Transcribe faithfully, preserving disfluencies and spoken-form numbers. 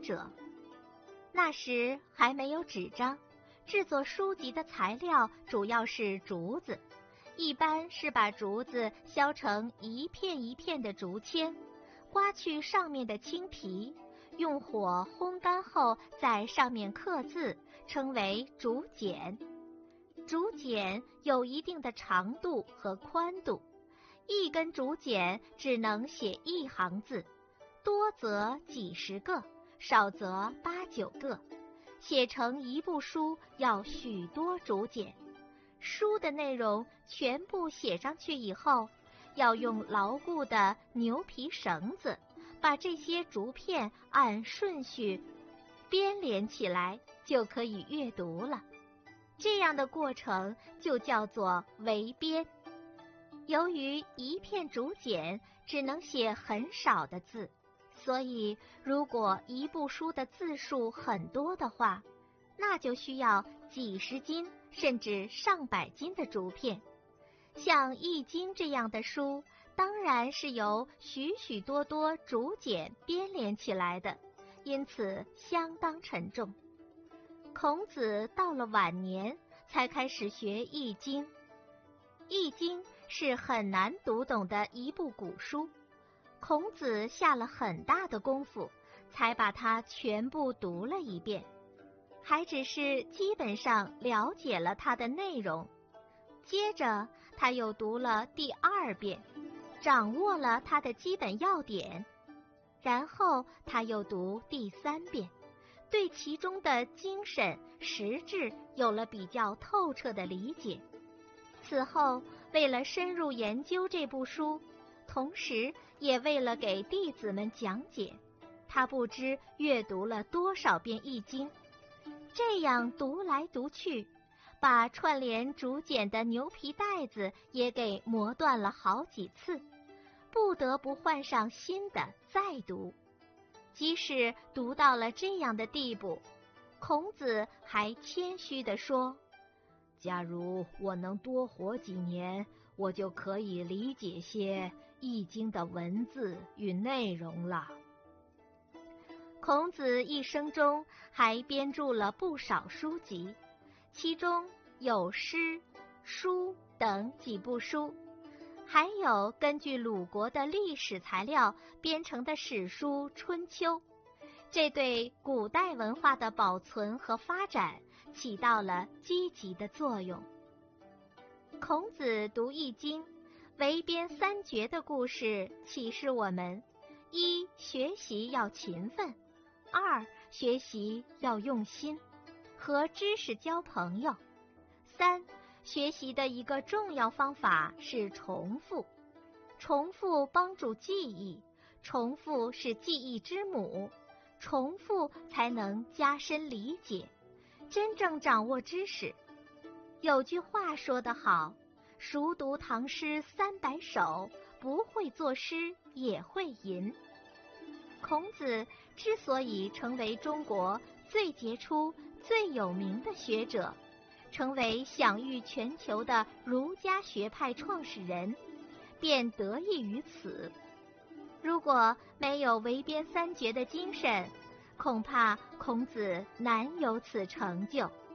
者。那时还没有纸张，制作书籍的材料主要是竹子，一般是把竹子削成一片一片的竹签，刮去上面的青皮，用火烘干后在上面刻字，称为竹简。竹简有一定的长度和宽度，一根竹简只能写一行字，多则几十个，少则八九个。写成一部书要许多竹简，书的内容全部写上去以后，要用牢固的牛皮绳子把这些竹片按顺序编连起来，就可以阅读了。这样的过程就叫做围编。由于一片竹简只能写很少的字，所以如果一部书的字数很多的话，那就需要几十斤甚至上百斤的竹片。像《易经》这样的书，当然是由许许多多竹简编连起来的，因此相当沉重。孔子到了晚年才开始学《易经》。《易经》是很难读懂的一部古书，孔子下了很大的功夫，才把它全部读了一遍，还只是基本上了解了它的内容。接着他又读了第二遍，掌握了它的基本要点，然后他又读第三遍，对其中的精神实质有了比较透彻的理解。此后为了深入研究这部书，同时也为了给弟子们讲解，他不知阅读了多少遍《易经》。这样读来读去，把串联竹简的牛皮带子也给磨断了好几次，不得不换上新的再读。即使读到了这样的地步，孔子还谦虚地说，假如我能多活几年，我就可以理解些易经的文字与内容了。孔子一生中还编著了不少书籍，其中有诗、书等几部书，还有根据鲁国的历史材料编成的史书《春秋》，这对古代文化的保存和发展起到了积极的作用。孔子读《易经》，围编三绝的故事启示我们：一、学习要勤奋；二、学习要用心，和知识交朋友；三、学习的一个重要方法是重复，重复帮助记忆，重复是记忆之母，重复才能加深理解，真正掌握知识。有句话说得好，熟读唐诗三百首，不会作诗也会吟。孔子之所以成为中国最杰出、最有名的学者，成为享誉全球的儒家学派创始人，便得益于此。如果没有围编三绝的精神，恐怕孔子难有此成就。